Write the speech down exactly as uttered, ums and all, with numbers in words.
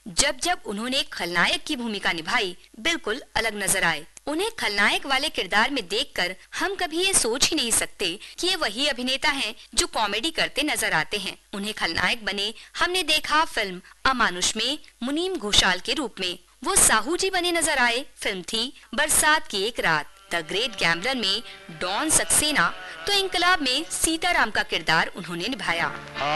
जब जब उन्होंने खलनायक की भूमिका निभाई, बिल्कुल अलग नजर आए। उन्हें खलनायक वाले किरदार में देखकर हम कभी ये सोच ही नहीं सकते कि ये वही अभिनेता हैं जो कॉमेडी करते नजर आते हैं। उन्हें खलनायक बने हमने देखा फिल्म अमानुष में मुनीम घोषाल के रूप में। वो साहू जी बने नजर आए, फिल्म थी बरसात की एक रात। द ग्रेट गैम्बलर में डॉन सक्सेना, तो इंकलाब में सीताराम का किरदार उन्होंने निभाया।